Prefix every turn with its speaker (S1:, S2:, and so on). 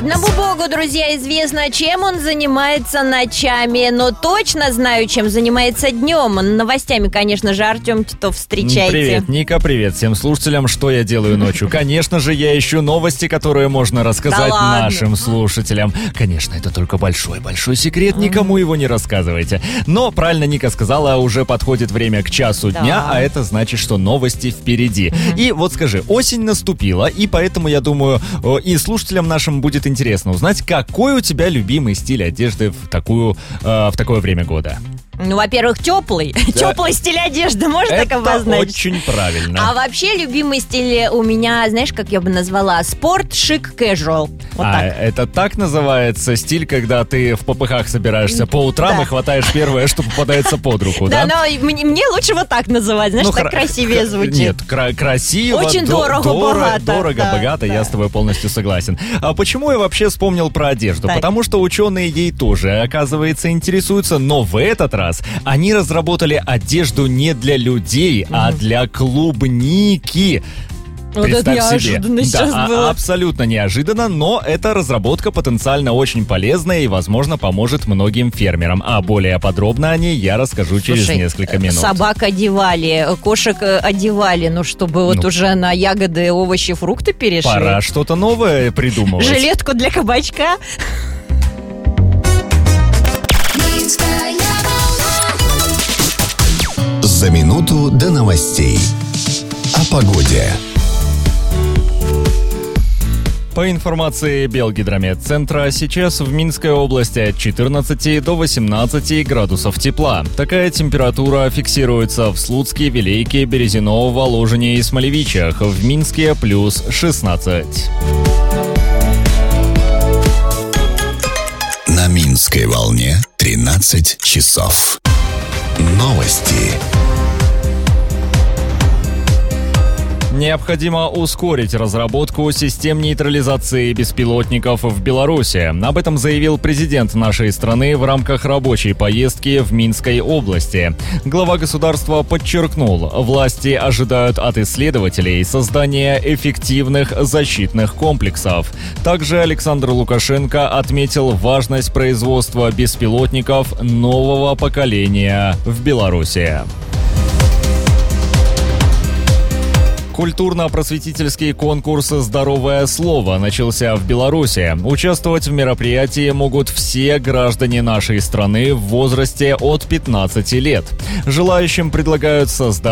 S1: Одному богу, друзья, известно, чем он занимается ночами. Но точно знаю, чем занимается днем. Новостями, конечно же, Артем Титов, встречайте.
S2: Привет, Ника, привет всем слушателям. Что я делаю ночью? Конечно же, я ищу новости, которые можно рассказать нашим слушателям. Конечно, это только большой секрет, никому его не рассказывайте. Но, правильно Ника сказала, уже подходит время к часу дня, а это значит, что новости впереди. И вот скажи, осень наступила, и поэтому, я думаю, и слушателям нашим будет интересно узнать, какой у тебя любимый стиль одежды в такое время года.
S1: Ну, во-первых, теплый. Да. Теплый стиль одежды, можно так обозначить?
S2: Это очень правильно.
S1: А вообще любимый стиль у меня, знаешь, как я бы назвала? Спорт, шик, casual. Вот так.
S2: Это так называется стиль, когда ты в попыхах собираешься по утрам и хватаешь первое, что попадается под руку, да?
S1: Да, но мне лучше вот так называть, знаешь, так красивее звучит.
S2: Нет, красиво,
S1: очень дорого-богато.
S2: Дорого-богато, я с тобой полностью согласен. А почему я вообще вспомнил про одежду? Потому что ученые ей тоже, оказывается, интересуются, но в этот раз они разработали одежду не для людей, а для клубники.
S1: Вот это неожиданно сейчас было.
S2: Абсолютно неожиданно, но эта разработка потенциально очень полезная и, возможно, поможет многим фермерам. А более подробно о ней я расскажу через несколько минут.
S1: Собак одевали, кошек одевали, чтобы вот уже на ягоды, овощи, фрукты перешли.
S2: Пора что-то новое придумывать.
S1: Жилетку для кабачка.
S3: За минуту до новостей. О погоде.
S2: По информации Белгидрометцентра, сейчас в Минской области от 14 до 18 градусов тепла. Такая температура фиксируется в Слуцке, Вилейке, Березино, Воложине и Смолевичах. В Минске плюс 16.
S3: На Минской волне 13 часов. Новости.
S2: Необходимо ускорить разработку систем нейтрализации беспилотников в Беларуси. Об этом заявил президент нашей страны в рамках рабочей поездки в Минской области. Глава государства подчеркнул, власти ожидают от исследователей создания эффективных защитных комплексов. Также Александр Лукашенко отметил важность производства беспилотников нового поколения в Беларуси. Культурно-просветительский конкурс «Здоровое слово» начался в Беларуси. Участвовать в мероприятии могут все граждане нашей страны в возрасте от 15 лет. Желающим предлагают создать